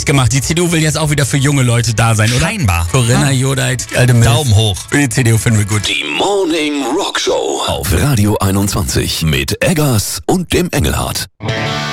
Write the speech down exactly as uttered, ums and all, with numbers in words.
dicht gemacht. Die C D U will jetzt auch wieder für junge Leute da sein, oder? Scheinbar. Corinna, Jodait, die alte Milf. Daumen hoch. Für die C D U finden wir gut. Die Morning Rock Show auf Radio einundzwanzig mit Eggers und dem Engelhardt.